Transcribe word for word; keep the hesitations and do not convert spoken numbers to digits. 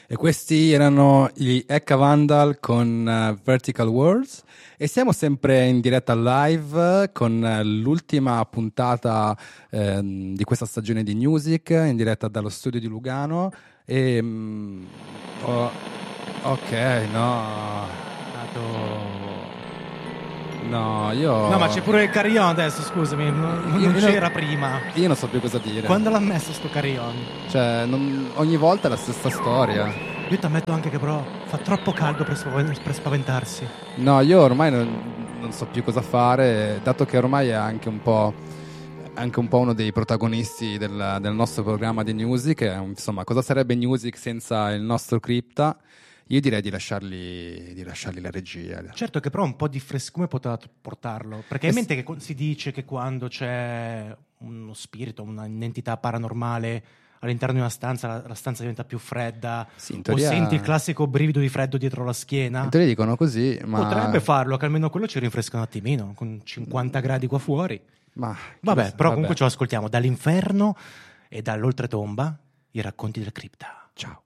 E questi erano gli Ecca Vandal con uh, Vertical Worlds e siamo sempre in diretta live con uh, l'ultima puntata uh, di questa stagione di Music in diretta dallo studio di Lugano e um, oh, ok, no no, io no, ma c'è pure il carillon adesso, scusami, non, non io, c'era io, prima. Io non so più cosa dire. Quando l'ha messo sto carillon? Cioè, non, ogni volta è la stessa storia. Io ti ammetto anche che però fa troppo caldo per, spav- per spaventarsi. No, io ormai non, non so più cosa fare, dato che ormai è anche un po', anche un po' uno dei protagonisti del, del nostro programma di Music. Insomma, cosa sarebbe Music senza il nostro Cripta? Io direi di lasciargli, di lasciargli la regia. Certo che però un po' di frescome poteva portarlo, perché hai in mente che si dice che quando c'è uno spirito, un'entità paranormale all'interno di una stanza, la, la stanza diventa più fredda, sì, in teoria... o senti il classico brivido di freddo dietro la schiena. In teoria dicono così, ma... Potrebbe farlo, che almeno quello ci rinfresca un attimino, con cinquanta gradi qua fuori. Ma... Vabbè, però vabbè. Comunque ce lo ascoltiamo dall'inferno e dall'oltretomba, i racconti del Cripta. Ciao.